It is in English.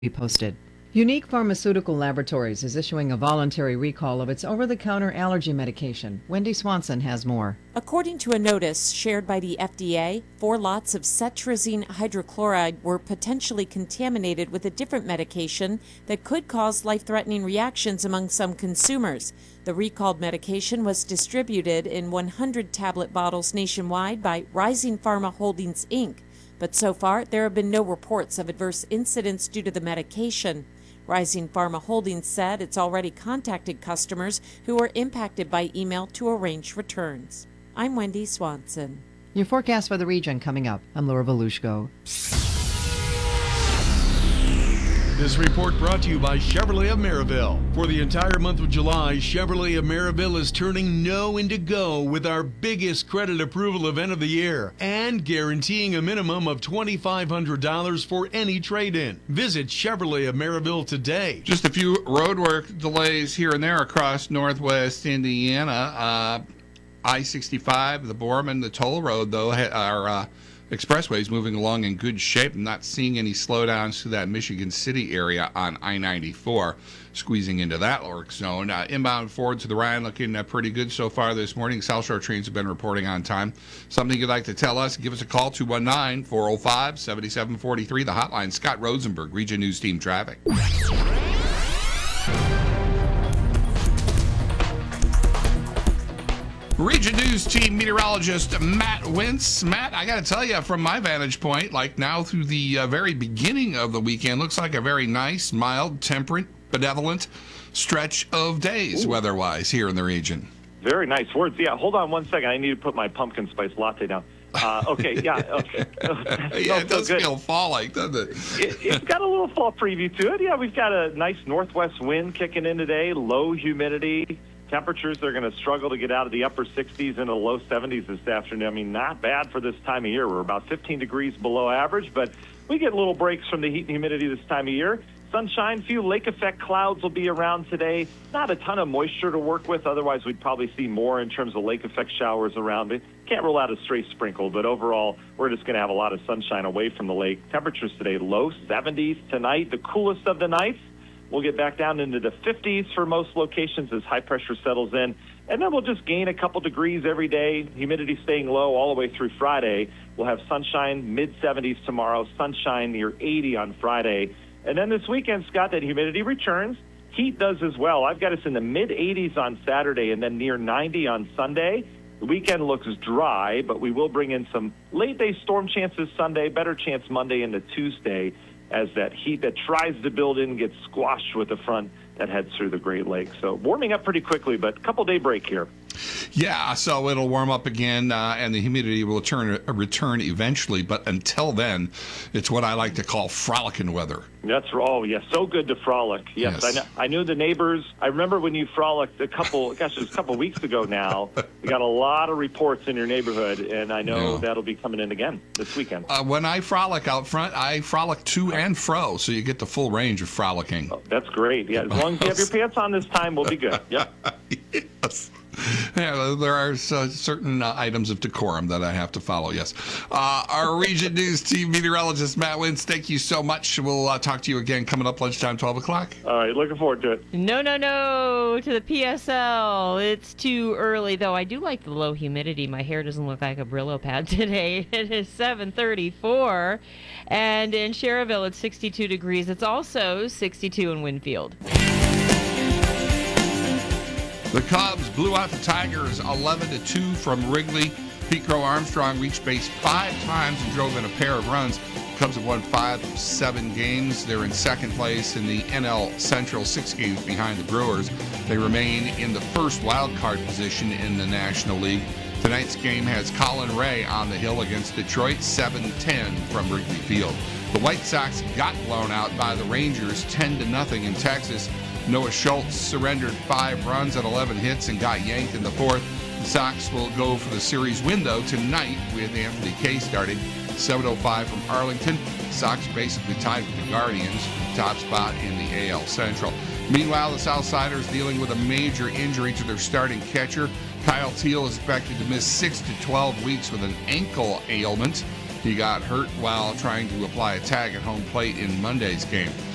Be posted. Unique Pharmaceutical Laboratories is issuing a voluntary recall of its over-the-counter allergy medication. Wendy Swanson has more. According to a notice shared by the FDA, 4 lots of cetirizine hydrochloride were potentially contaminated with a different medication that could cause life-threatening reactions among some consumers. The recalled medication was distributed in 100-tablet bottles nationwide by Rising Pharma Holdings, Inc., but so far there have been no reports of adverse incidents due to the medication. Rising Pharma Holdings said it's already contacted customers who were impacted by email to arrange returns. I'm Wendy Swanson. Your forecast for the region coming up. I'm Laura Belushko. This report brought to you by Chevrolet of Maryville. For the entire month of July, Chevrolet of Maryville is turning no into go with our biggest credit approval event of the year and guaranteeing a minimum of $2,500 for any trade-in. Visit Chevrolet of Maryville today. Just a few roadwork delays here and there across northwest Indiana. I-65, the Borman, the toll road, though, are expressways moving along in good shape. I'm not seeing any slowdowns to that Michigan City area on I-94, squeezing into that work zone. Inbound forward to the Rhine looking pretty good so far this morning. South Shore trains have been reporting on time. Something you'd like to tell us, give us a call, 219-405-7743. The hotline, Scott Rosenberg, Region News Team Traffic. Region News Team meteorologist Matt Wintz. Matt, I got to tell you, from my vantage point, like now through the very beginning of the weekend, looks like a very nice, mild, temperate, benevolent stretch of days weather-wise here in the region. Very nice words. Yeah, hold on one second. I need to put my pumpkin spice latte down. Okay, yeah. Okay. Yeah, it does feel fall-like, doesn't it? It's got a little fall preview to it. Yeah, we've got a nice northwest wind kicking in today, low humidity. Temperatures, they're going to struggle to get out of the upper 60s into the low 70s this afternoon. I mean, not bad for this time of year. We're about 15 degrees below average, but we get little breaks from the heat and humidity this time of year. Sunshine, few lake effect clouds will be around today. Not a ton of moisture to work with. Otherwise, we'd probably see more in terms of lake effect showers around it. Can't rule out a stray sprinkle, but overall, we're just going to have a lot of sunshine away from the lake. Temperatures today, low 70s tonight, the coolest of the nights. We'll get back down into the 50s for most locations as high pressure settles in. And then we'll just gain a couple degrees every day. Humidity staying low all the way through Friday. We'll have sunshine, mid-70s tomorrow, sunshine near 80 on Friday. And then this weekend, Scott, that humidity returns. Heat does as well. I've got us in the mid-80s on Saturday and then near 90 on Sunday. The weekend looks dry, but we will bring in some late-day storm chances Sunday, better chance Monday into Tuesday, as that heat that tries to build in gets squashed with the front that heads through the Great Lakes. So warming up pretty quickly, but a couple-day break here. Yeah, so it'll warm up again, and the humidity will return eventually. But until then, it's what I like to call frolicking weather. That's yes, so good to frolic. Yes. I knew the neighbors. I remember when you frolicked it was a couple weeks ago now. We got a lot of reports in your neighborhood, and I know that'll be coming in again this weekend. When I frolic out front, I frolic to and fro, so you get the full range of frolicking. Oh, that's great. Yeah, as long as you have your pants on this time, we'll be good. Yep. Yes. Yeah, there are certain items of decorum that I have to follow, yes. Our Region News Team meteorologist, Matt Wintz, thank you so much. We'll talk to you again coming up lunchtime, 12 o'clock. All right, looking forward to it. No, to the PSL. It's too early, though. I do like the low humidity. My hair doesn't look like a Brillo pad today. It is 7:34, and in Cherryville, it's 62 degrees. It's also 62 in Winfield. The Cubs blew out the Tigers 11-2 from Wrigley. Pete Crow Armstrong reached base 5 times and drove in a pair of runs. The Cubs have won 5 of 7 games. They're in second place in the NL Central, 6 games behind the Brewers. They remain in the first wild card position in the National League. Tonight's game has Colin Ray on the hill against Detroit, 7-10 from Wrigley Field. The White Sox got blown out by the Rangers 10-0 in Texas. Noah Schultz surrendered 5 runs and 11 hits and got yanked in the 4th. The Sox will go for the series window tonight with Anthony Kay starting. 7:05 from Arlington. Sox basically tied with the Guardians, top spot in the AL Central. Meanwhile, the Southsiders dealing with a major injury to their starting catcher. Kyle Teel is expected to miss 6 to 12 weeks with an ankle ailment. He got hurt while trying to apply a tag at home plate in Monday's game.